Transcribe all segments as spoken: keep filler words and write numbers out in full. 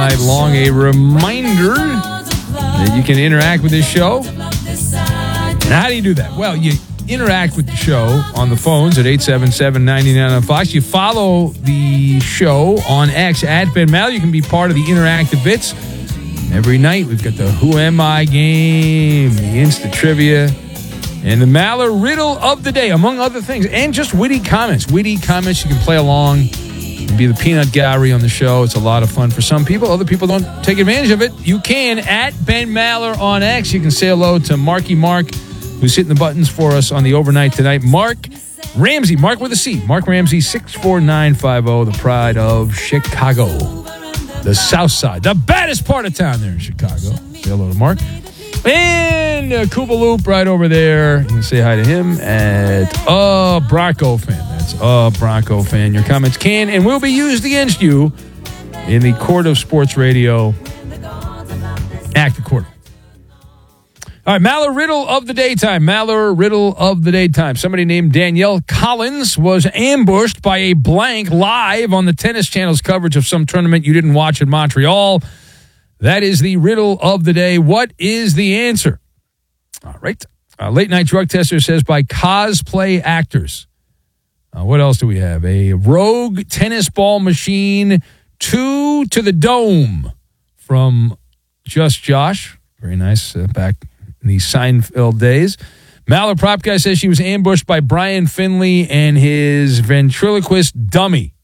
night long. A reminder that you can interact with this show. And how do you do that? Well, you interact with the show on the phones at eight seven seven, nine nine on Fox. You follow the show on X at Ben Maller. You can be part of the interactive bits. Every night we've got the Who Am I game, the Insta Trivia, and the Maller Riddle of the Day, among other things, and just witty comments. Witty comments, you can play along and be the peanut gallery on the show. It's a lot of fun for some people. Other people don't take advantage of it. You can, at Ben Maller on X. You can say hello to Marky Mark, who's hitting the buttons for us on the overnight tonight. Mark Ramsey, Mark with a C. Mark Ramsey, six four nine five zero, the pride of Chicago. The South Side, the baddest part of town there in Chicago. Say hello to Mark. And uh, Koopa Loop right over there. You can say hi to him at a Bronco fan. That's a Bronco fan. Your comments can and will be used against you in the court of sports radio. Act the court. All right, Maller Riddle of the Daytime. Maller Riddle of the Daytime. Somebody named Danielle Collins was ambushed by a blank live on the Tennis Channel's coverage of some tournament you didn't watch in Montreal. That is the riddle of the day. What is the answer? All right. Uh, late night drug tester says by cosplay actors. Uh, what else do we have? A rogue tennis ball machine, two to the dome from Just Josh. Very nice. Uh, back in the Seinfeld days. Maller Prop Guy says she was ambushed by Brian Finley and his ventriloquist dummy.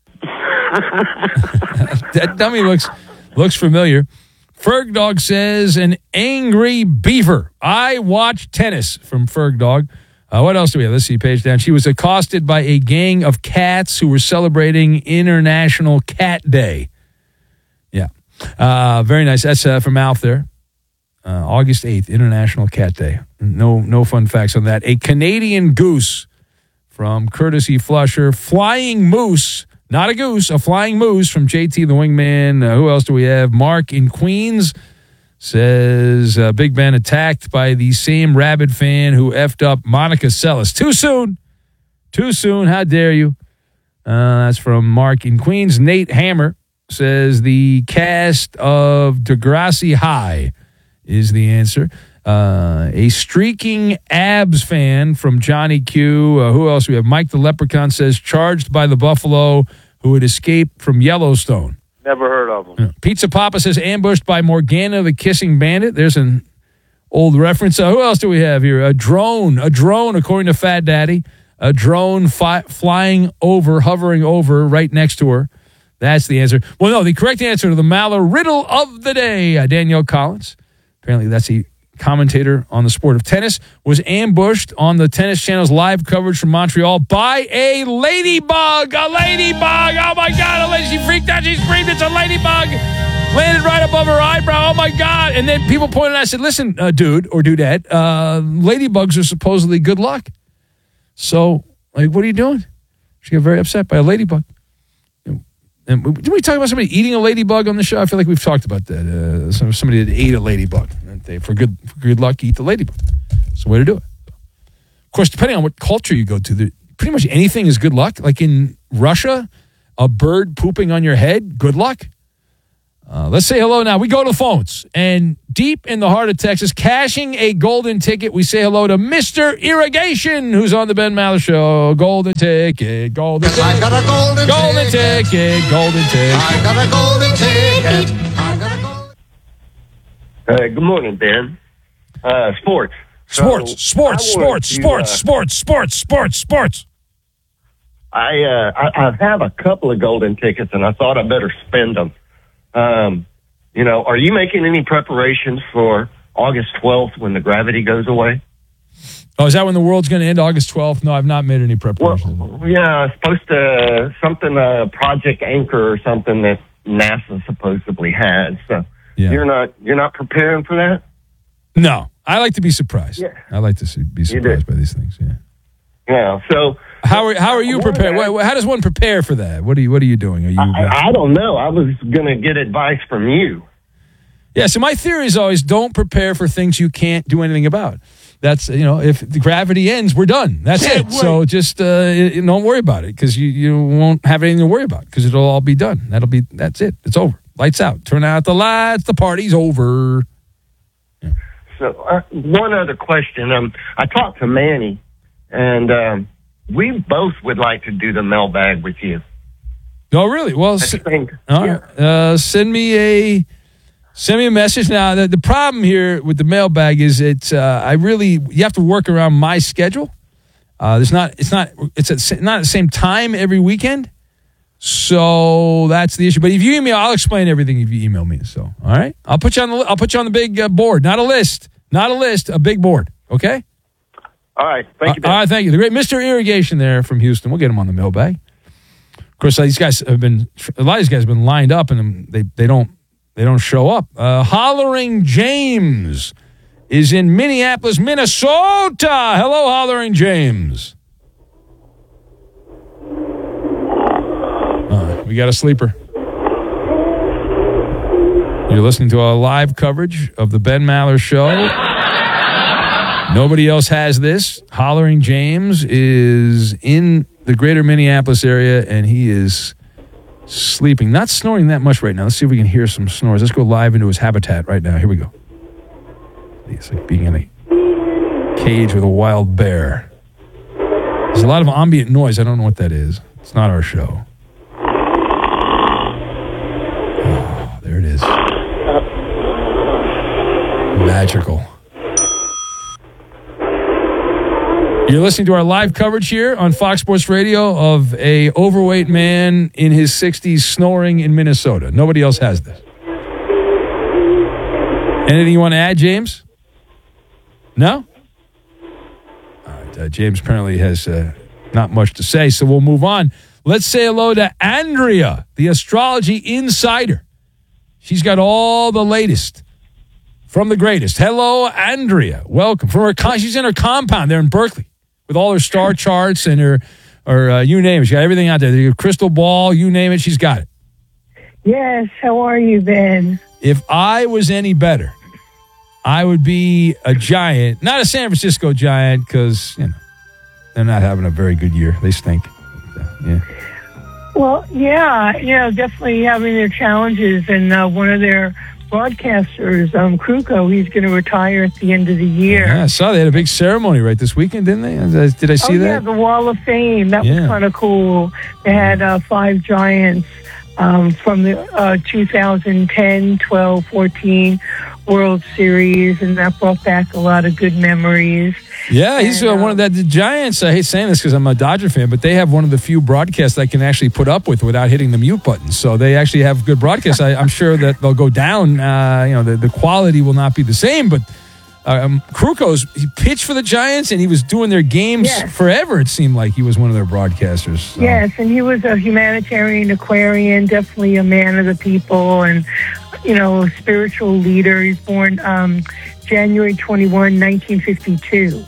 That dummy looks looks familiar. Ferg Dog says an angry beaver. I watch tennis from Ferg Dog. Uh, what else do we have? Let's see, page down. She was accosted by a gang of cats who were celebrating International Cat Day. Yeah. Uh, very nice. That's uh, from Alf there. Uh, August eighth, International Cat Day. No, no fun facts on that. A Canadian goose from Courtesy Flusher. Flying moose. Not a goose, a flying moose from J T the Wingman. Uh, who else do we have? Mark in Queens says uh, Big Ben attacked by the same rabid fan who effed up Monica Seles. Too soon. Too soon. How dare you? Uh, that's from Mark in Queens. Nate Hammer says the cast of Degrassi High is the answer. Uh, a streaking abs fan from Johnny Q. Uh, who else we have? Mike the Leprechaun says charged by the buffalo who had escaped from Yellowstone. Never heard of him. Yeah. Pizza Papa says ambushed by Morgana the Kissing Bandit. There's an old reference. Uh, who else do we have here? A drone. A drone, according to Fat Daddy. A drone fi- flying over, hovering over, right next to her. That's the answer. Well, no, the correct answer to the Maller Riddle of the Day, uh, Danielle Collins. Apparently that's the commentator on the sport of tennis, was ambushed on the Tennis Channel's live coverage from Montreal by a ladybug. A ladybug. Oh, my God. A lady, she freaked out. She screamed, it's a ladybug. Landed right above her eyebrow. Oh, my God. And then people pointed out, I said, listen, uh, dude or dudette, uh, ladybugs are supposedly good luck. So, like, what are you doing? She got very upset by a ladybug. And did we talk about somebody eating a ladybug on the show? I feel like we've talked about that. Uh, somebody that ate a ladybug. They, for good for good luck, eat the ladybug. It's the way to do it. Of course, depending on what culture you go to, there, pretty much anything is good luck. Like in Russia, a bird pooping on your head, good luck. Uh, let's say hello now. We go to the phones. And deep in the heart of Texas, cashing a golden ticket, we say hello to Mister Irrigation, who's on the Ben Maller Show. Golden ticket, golden ticket. I got a golden, golden ticket. ticket. Golden ticket. I got a golden ticket. I got a golden Uh, good morning, Ben. Uh, sports. Sports, So sports, sports, to, sports, uh, sports, sports, sports, sports. I, uh, I I have a couple of golden tickets, and I thought I better spend them. Um, you know, are you making any preparations for August twelfth when the gravity goes away? Oh, is that when the world's going to end, August twelfth? No, I've not made any preparations. Well, yeah, it's supposed to, something, uh, Project Anchor or something that NASA supposedly has. So Yeah. you're not, you're not preparing for that? No, I like to be surprised. Yeah. I like to see, be do. surprised by these things. Yeah. Yeah. So How are how are you prepared? What, how does one prepare for that? What are you What are you doing? Are you? I, I don't know. I was going to get advice from you. Yeah. So my theory is always don't prepare for things you can't do anything about. That's, you know, if the gravity ends, we're done. That's Yeah, it. right. So just uh, don't worry about it because you, you won't have anything to worry about because it'll all be done. That'll be that's it. It's over. Lights out. Turn out the lights. The party's over. Yeah. So uh, one other question. Um, I talked to Manny, and um, we both would like to do the mailbag with you. Oh, really? Well, I s- think, all yeah. right. uh, send me a send me a message. Now, the, the problem here with the mailbag is it's uh, I really you have to work around my schedule. Uh, there's not it's not it's at, sa- not at the same time every weekend, so that's the issue. But if you email, I'll explain everything if you email me. So, all right, I'll put you on the I'll put you on the big uh, board, not a list, not a list, a big board. Okay. All right. Thank you, Uh, Ben. all right, thank you. The great Mister Irrigation there from Houston. We'll get him on the mailbag. Of course, these guys have been a lot of these guys have been lined up, and they they don't they don't show up. Uh, Hollering James is in Minneapolis, Minnesota. Hello, Hollering James. Uh, we got a sleeper. You're listening to our live coverage of the Ben Maller Show. Nobody else has this. Hollering James is in the greater Minneapolis area, and he is sleeping. Not snoring that much right now. Let's see if we can hear some snores. Let's go live into his habitat right now. Here we go. It's like being in a cage with a wild bear. There's a lot of ambient noise. I don't know what that is. It's not our show. Oh, there it is. Magical. You're listening to our live coverage here on Fox Sports Radio of a overweight man in his sixties snoring in Minnesota. Nobody else has this. Anything you want to add, James? No? All right. Uh, James apparently has uh, not much to say, so we'll move on. Let's say hello to Andrea, the astrology insider. She's got all the latest from the greatest. Hello, Andrea. Welcome. From her con- she's in her compound there in Berkeley with all her star charts and her, or uh, you name it. She got everything out there. Her crystal ball, you name it, she's got it. Yes, how are you, Ben? If I was any better, I would be a giant, not a San Francisco giant, because you know they're not having a very good year. They stink. Uh, yeah. Well, yeah, you know, definitely having their challenges, and uh, one of their broadcasters, um, Kruko, he's going to retire at the end of the year. Yeah, I saw they had a big ceremony right this weekend, didn't they? Did I see oh, that? yeah, the Wall of Fame. That Yeah. was kind of cool. They had uh, five giants um, from the uh, two thousand ten, twelve, fourteen World Series, and that brought back a lot of good memories. Yeah, he's And, uh, one of the, the Giants. I hate saying this because I'm a Dodger fan, but they have one of the few broadcasts I can actually put up with without hitting the mute button. So they actually have good broadcasts. I, I'm sure that they'll go down. Uh, you know, the, the quality will not be the same, but um, Kruko's, he pitched for the Giants, and he was doing their games Yes. forever. It seemed like he was one of their broadcasters. So. Yes, and he was a humanitarian Aquarian, definitely a man of the people, and, you know, a spiritual leader. He's born um, January twenty-first, nineteen fifty-two.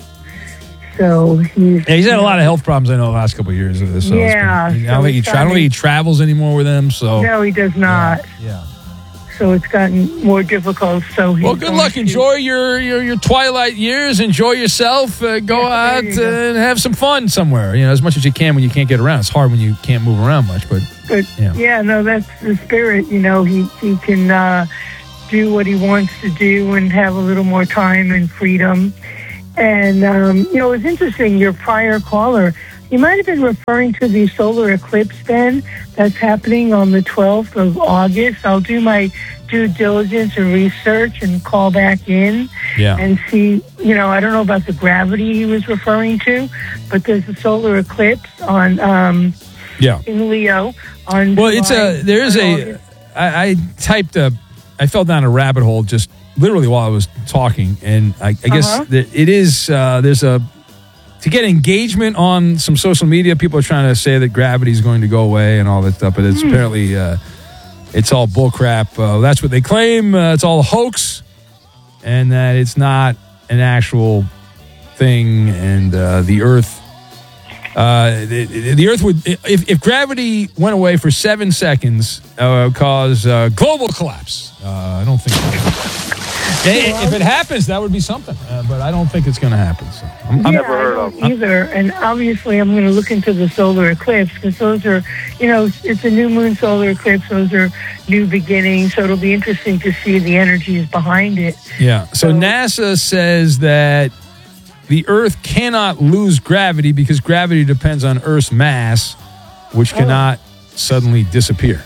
So he's... Yeah, he's had a lot of health problems, I know, the last couple of years. Of this, so it's Yeah, been- I, so don't think he it's tra- I don't gotten- think he travels anymore with them. So No, he does not. Yeah. So it's gotten more difficult. So he's Well, good going luck. to- Enjoy your, your, your twilight years. Enjoy yourself. Uh, go Yeah, out there you go. and have some fun somewhere. You know, as much as you can when you can't get around. It's hard when you can't move around much, but But Yeah. yeah. no, that's the spirit. You know, he he can uh, do what he wants to do and have a little more time and freedom. And um, you know, it's interesting. Your prior caller, you might have been referring to the solar eclipse, Ben. That's happening on the twelfth of August. I'll do my due diligence and research and call back in yeah. and see. You know, I don't know about the gravity he was referring to, but there's a solar eclipse on. Um, Yeah. in Leo on Well, it's July- a, there is a, August. I, I typed a, I fell down a rabbit hole just literally while I was talking. And I, I guess Uh-huh. that it is, uh, there's a, to get engagement on some social media, people are trying to say that gravity is going to go away and all that stuff, but it's Hmm. apparently, uh, it's all bullcrap. Uh, that's what they claim. Uh, it's all a hoax, and that it's not an actual thing. And uh, the Earth Uh, the, the Earth would, if, if gravity went away for seven seconds, uh, it would cause uh, global collapse. Uh, I don't think. If it happens, that would be something, uh, but I don't think it's going to happen. So I'm, yeah, I'm, never heard I of don't either. And obviously, I'm going to look into the solar eclipse because those are, you know, it's a new moon solar eclipse. Those are new beginnings. So it'll be interesting to see the energies behind it. Yeah. So, so NASA says that the Earth cannot lose gravity because gravity depends on Earth's mass, which cannot oh. suddenly disappear.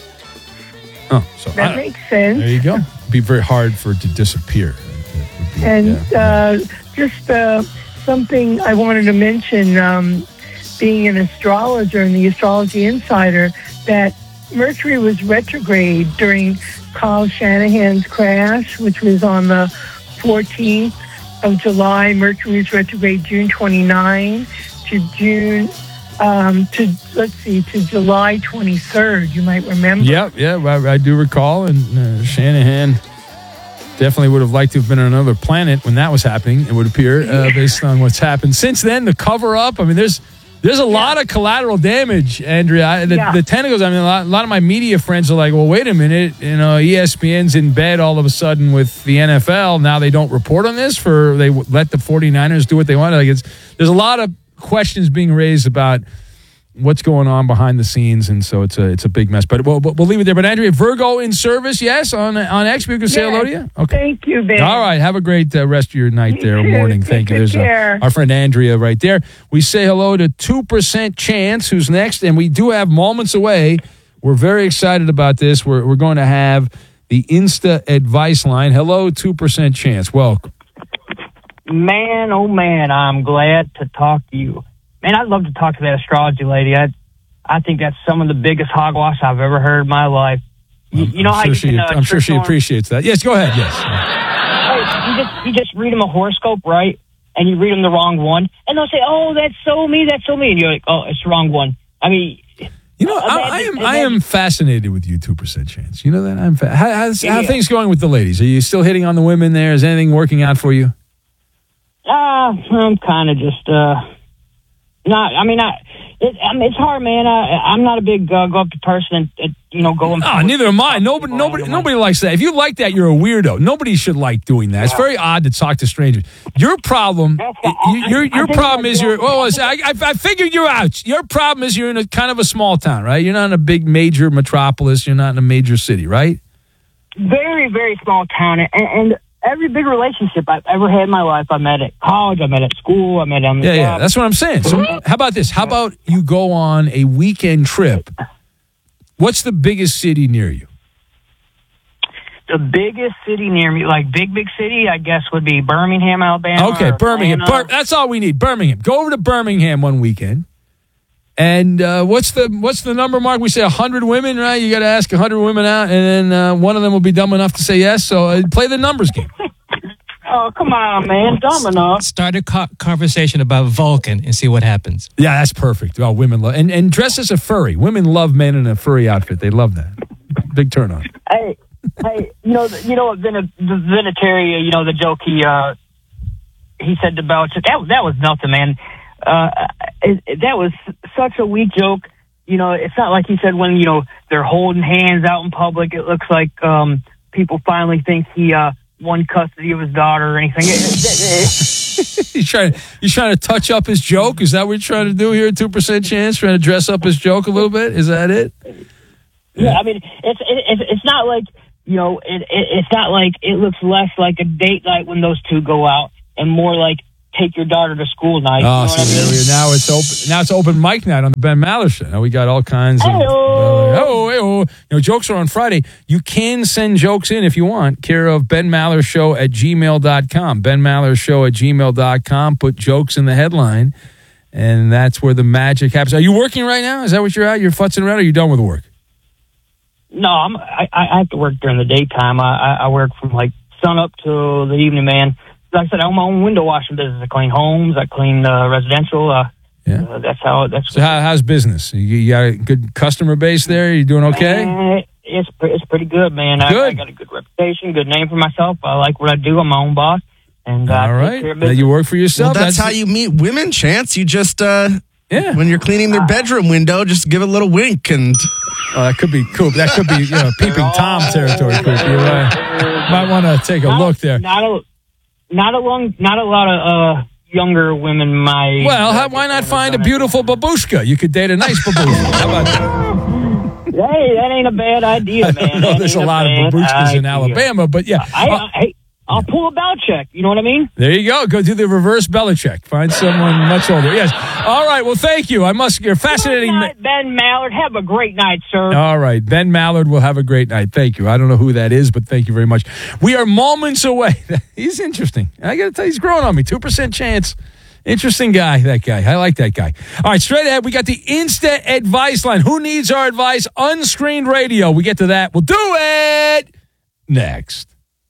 Oh, so that makes sense. There you go. It'd be very hard for it to disappear. Be, and yeah. uh, just uh, something I wanted to mention, um, being an astrologer in the Astrology Insider, that Mercury was retrograde during Kyle Shanahan's crash, which was on the fourteenth of July. Mercury was retrograde June twenty-ninth to June, um, to, let's see, to July twenty-third. You might remember. Yep, yeah, I, I do recall. And uh, Shanahan definitely would have liked to have been on another planet when that was happening, it would appear, uh, based on what's happened. Since then, the cover-up, I mean, there's there's a yeah. lot of collateral damage, Andrea. I, the, yeah. the tentacles, I mean, a lot, a lot of my media friends are like, well, wait a minute, you know, E S P N's in bed all of a sudden with the N F L. Now they don't report on this, for they let the 49ers do what they want. Like, it's there's a lot of questions being raised about what's going on behind the scenes, and so it's a it's a big mess. But we'll, we'll leave it there. But Andrea, Virgo in service, yes, on on X. You can say yes. hello to you. Okay, thank you, Ben. All right, have a great uh, rest of your night You there, or too. morning. Thank Take you. There's care. a, our friend Andrea right there. We say hello to two percent Chance, who's next, and we do have moments away. We're very excited about this. We're we're going to have the Insta advice line. Hello, two percent Chance. Welcome. Man, oh man, I'm glad to talk to you. Man, I'd love to talk to that astrology lady. I I think that's some of the biggest hogwash I've ever heard in my life. You, you know I'm how sure you she, can, uh, I'm sure she on, appreciates that. Yes, go ahead. Yes. Hey, you just you just read them a horoscope, right? And you read them the wrong one, and they'll say, "Oh, that's so me, that's so me," and you're like, "Oh, it's the wrong one." I mean, you know, imagine, I, I am imagine. I am fascinated with you, two percent Chance. You know that I'm. Fa- how, how's, yeah, how yeah. things going with the ladies? Are you still hitting on the women there? Is anything working out for you? Ah, uh, I'm kind of just uh, not. I mean, I. It, I mean, it's hard, man. I, I'm not a big uh, go up to person and, and you know go. Oh, neither am I. Nobody, nobody, nobody likes that. If you like that, you're a weirdo. Nobody should like doing that. Yeah. It's very odd to talk to strangers. Your problem, I, your your I problem is you're. Oh, I, I I figured you're out. Your problem is you're in a kind of a small town, right? You're not in a big major metropolis. You're not in a major city, right? Very, very small town, and. and every big relationship I've ever had in my life, I met at college, I met at school, I met on the Yeah, job. yeah, that's what I'm saying. So how about this? How about you go on a weekend trip? What's the biggest city near you? The biggest city near me, like big, big city, I guess would be Birmingham, Alabama. Okay, Birmingham. Bir- that's all we need, Birmingham. Go over to Birmingham one weekend. And uh, what's the what's the number, Mark? We say one hundred women, right? You got to ask one hundred women out, and then uh, one of them will be dumb enough to say yes. So uh, play the numbers game. Oh, come on, man. Dumb enough. Start a co- conversation about Vulcan and see what happens. Yeah, that's perfect. Oh, women love. And, and dress as a furry. Women love men in a furry outfit. They love that. Big turn on. Hey, hey, you know, you know, Vin- Vinatieri, you know, the joke he uh, he said to Belichick, that, that was nothing, man. Uh, it, it, that was such a weak joke. You know, it's not like he said when, you know, they're holding hands out in public. It looks like um, people finally think he uh, won custody of his daughter or anything. he's trying. He's trying to touch up his joke. Is that what you're trying to do here? Two percent Chance, trying to dress up his joke a little bit. Is that it? Yeah, I mean, it's it, it's not like, you know, it, it it's not like it looks less like a date night when those two go out and more like take your daughter to school night. Oh, you know see, what I mean? there we are. Now it's open. Now it's open mic night on the Ben Maller Show. Now we got all kinds of. Hey-o. Oh, hey-o. You know, jokes are on Friday. You can send jokes in if you want. Care of Ben Maller Show at gmail dot com. Ben Maller Show at gmail dot com. Put jokes in the headline, and that's where the magic happens. Are you working right now? Is that what you're at? You're futzing around, or are you done with work? No, I'm, I, I have to work during the daytime. I, I, I work from like sun up to the evening, man. Like I said, I own my own window washing business. I clean homes. I clean uh, residential. Uh, yeah, uh, that's how. That's so. How, how's business? You, you got a good customer base there. You doing okay? Man, it's it's pretty good, man. Good. I, I got a good reputation, good name for myself. I like what I do. I'm my own boss, and uh, all I take right. care of Now business. you work for yourself. Well, that's, that's how you meet women, Chance. You just uh, Yeah. When you're cleaning their bedroom window, just give a little wink and. Oh, that could be Coop. That could be you know, peeping Tom territory, Coop. You uh, might want to take a not, look there. Not a, not a long, not a lot of uh, younger women my. Well, how, why not find a beautiful babushka? You could date a nice babushka. How about that? Hey, that ain't a bad idea, man. I know there's a lot of babushkas in Alabama, but yeah. I, uh, I, I'll pull a Belichick. You know what I mean? There you go. Go do the reverse Belichick. Find someone much older. Yes. All right. Well, thank you. I must. You're fascinating. Good night, Ben Mallard. Have a great night, sir. All right. Ben Mallard will have a great night. Thank you. I don't know who that is, but thank you very much. We are moments away. He's interesting. I got to tell you, he's growing on me. two percent chance. Interesting guy, that guy. I like that guy. All right, straight ahead, we got the Instant Advice Line. Who needs our advice? Unscreened radio. We get to that. We'll do it next.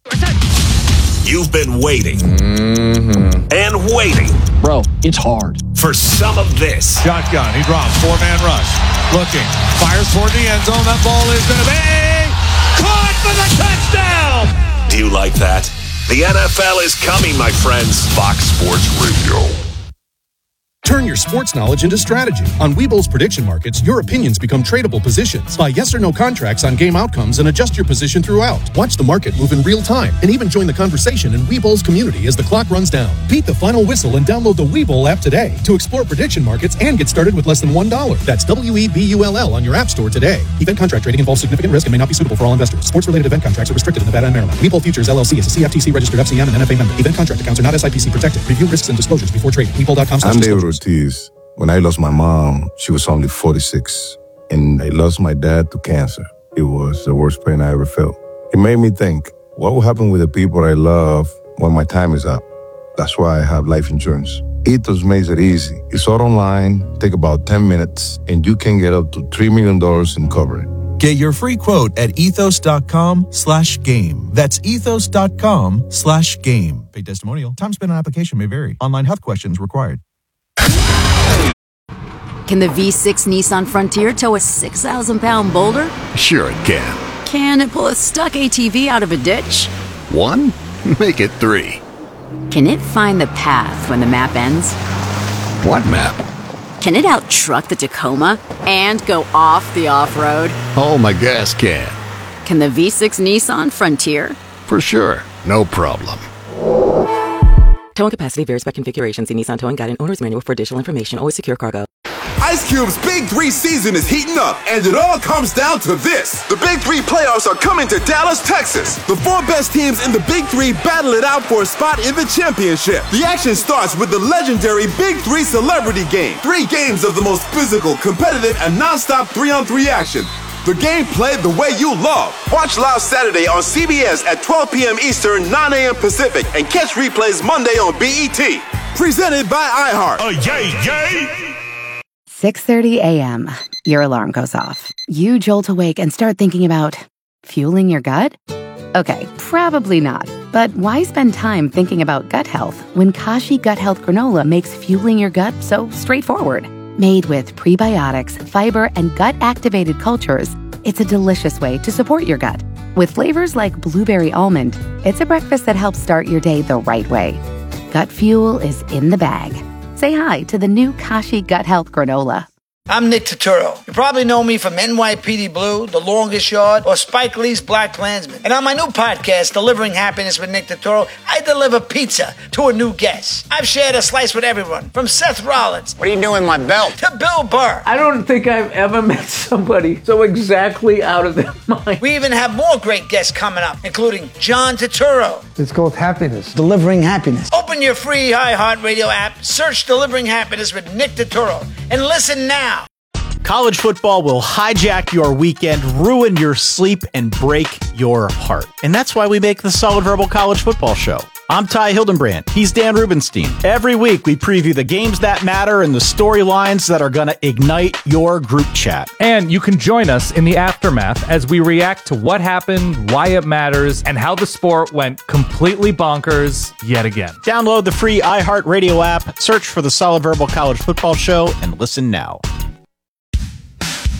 You've been waiting mm-hmm. and waiting. Bro, it's hard. For some of this. Shotgun. He drops. Four-man rush. Looking. Fires toward the end zone. That ball is going to be caught for the touchdown. Do you like that? The N F L is coming, my friends. Fox Sports Radio. Turn your sports knowledge into strategy. On Webull's prediction markets, your opinions become tradable positions. Buy yes or no contracts on game outcomes and adjust your position throughout. Watch the market move in real time and even join the conversation in Webull's community as the clock runs down. Beat the final whistle and download the Webull app today to explore prediction markets and get started with less than one dollar. That's W E B U L L on your app store today. Event contract trading involves significant risk and may not be suitable for all investors. Sports-related event contracts are restricted in Nevada and Maryland. Webull Futures L L C is a C F T C registered F C M and N F A member. Event contract accounts are not S I P C protected. Review risks and disclosures before trading. Webull dot com slash disclosures. Ortiz. When I lost my mom, she was only forty-six, and I lost my dad to cancer. It was the worst pain I ever felt. It made me think, what will happen with the people I love when my time is up? That's why I have life insurance. Ethos makes it easy. It's all online, take about ten minutes, and you can get up to three million dollars in coverage. Get your free quote at ethos.com slash game. That's ethos.com slash game. Paid testimonial. Time spent on application may vary. Online health questions required. Can the V six Nissan Frontier tow a six thousand pound boulder? Sure it can. Can it pull a stuck A T V out of a ditch? One? Make it three. Can it find the path when the map ends? What map? Can it out-truck the Tacoma and go off the off-road? Oh, my gas can. Can the V six Nissan Frontier? For sure. No problem. Towing capacity varies by configuration. See Nissan Towing Guide and Owner's Manual for additional information. Always secure cargo. Ice Cube's Big Three season is heating up, and it all comes down to this. The Big Three playoffs are coming to Dallas, Texas. The four best teams in the Big Three battle it out for a spot in the championship. The action starts with the legendary Big Three Celebrity Game. Three games of the most physical, competitive, and non-stop three-on-three action. The game played the way you love. Watch live Saturday on C B S at twelve p.m. Eastern, nine a.m. Pacific, and catch replays Monday on B E T. Presented by iHeart. Oh, yay, yay! six thirty a.m. Your alarm goes off. You jolt awake and start thinking about fueling your gut? Okay, probably not. But why spend time thinking about gut health when Kashi Gut Health Granola makes fueling your gut so straightforward? Made with prebiotics, fiber, and gut-activated cultures, it's a delicious way to support your gut. With flavors like blueberry almond, it's a breakfast that helps start your day the right way. Gut fuel is in the bag. Say hi to the new Kashi Gut Health Granola. I'm Nick Turturro. You probably know me from N Y P D Blue, The Longest Yard, or Spike Lee's Black Klansman. And on my new podcast, Delivering Happiness with Nick Turturro, I deliver pizza to a new guest. I've shared a slice with everyone, from Seth Rollins. What are you doing, my belt? To Bill Burr. I don't think I've ever met somebody so exactly out of their mind. We even have more great guests coming up, including John Turturro. It's called Happiness. Delivering Happiness. Open your free iHeartRadio app, search Delivering Happiness with Nick Turturro, and listen now. College football will hijack your weekend, ruin your sleep, and break your heart. And that's why we make the Solid Verbal College Football Show. I'm Ty Hildenbrand. He's Dan Rubenstein. Every week, we preview the games that matter and the storylines that are going to ignite your group chat. And you can join us in the aftermath as we react to what happened, why it matters, and how the sport went completely bonkers yet again. Download the free iHeartRadio app, search for the Solid Verbal College Football Show, and listen now.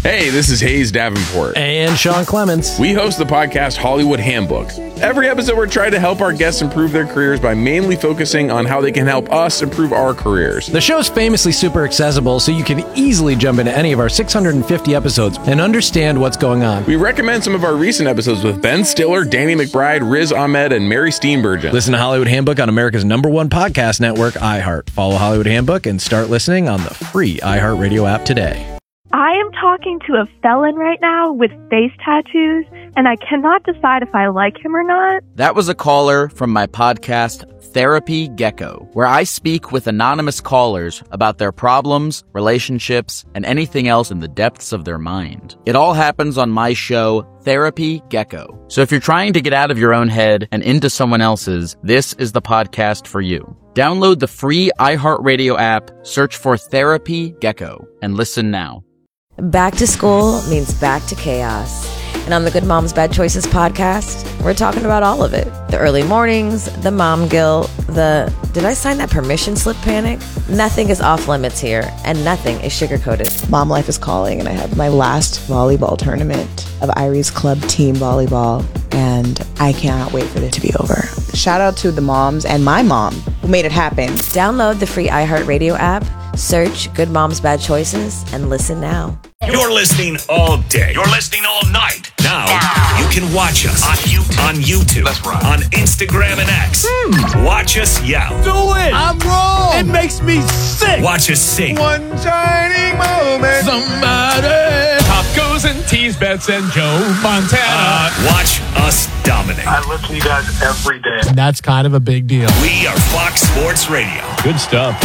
Hey, this is Hayes Davenport. And Sean Clements. We host the podcast Hollywood Handbook. Every episode, we're trying to help our guests improve their careers by mainly focusing on how they can help us improve our careers. The show's famously super accessible, so you can easily jump into any of our six hundred fifty episodes and understand what's going on. We recommend some of our recent episodes with Ben Stiller, Danny McBride, Riz Ahmed, and Mary Steenburgen. Listen to Hollywood Handbook on America's number one podcast network, iHeart. Follow Hollywood Handbook and start listening on the free iHeartRadio app today. I am talking to a felon right now with face tattoos, and I cannot decide if I like him or not. That was a caller from my podcast, Therapy Gecko, where I speak with anonymous callers about their problems, relationships, and anything else in the depths of their mind. It all happens on my show, Therapy Gecko. So if you're trying to get out of your own head and into someone else's, this is the podcast for you. Download the free iHeartRadio app, search for Therapy Gecko, and listen now. Back to school means back to chaos. And on the Good Moms Bad Choices podcast, we're talking about all of it. The early mornings, the mom guilt, the did I sign that permission slip panic? Nothing is off limits here, and nothing is sugar-coated. Mom life is calling, and I have my last volleyball tournament of Irie's club team volleyball, and I cannot wait for it to be over. Shout out to the moms and my mom who made it happen. Download the free iHeartRadio app, search Good Moms Bad Choices, and listen now. You're listening all day. You're listening all night. Now, you can watch us on YouTube. On YouTube. That's right. On Instagram and X. Hmm. Watch us yell. Do it. I'm wrong. It makes me sick. Watch us sing. One tiny moment. Somebody. Top goes and tease bets and Joe Montana. Uh, watch us dominate. I listen to you guys every day. That's kind of a big deal. We are Fox Sports Radio. Good stuff.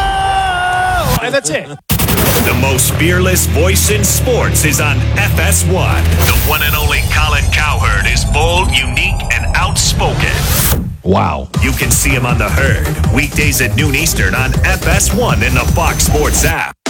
Oh, and that's it. The most fearless voice in sports is on F S one. The one and only Colin Cowherd is bold, unique, and outspoken. Wow. You can see him on The Herd, weekdays at noon Eastern on F S one in the Fox Sports app.